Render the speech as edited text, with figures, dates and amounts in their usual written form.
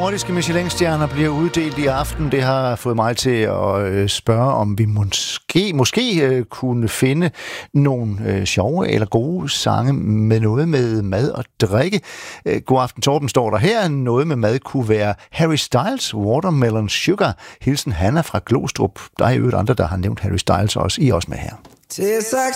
nordiske Michelin-stjerner bliver uddelt i aften. Det har fået mig til at spørge, om vi måske kunne finde nogle sjove eller gode sange med noget med mad og drikke. God aften, Torben, står der her. Noget med mad kunne være Harry Styles, Watermelon Sugar. Hilsen Hanna fra Glostrup. Der er jo andre, der har nævnt Harry Styles også. I også med her. Tastes like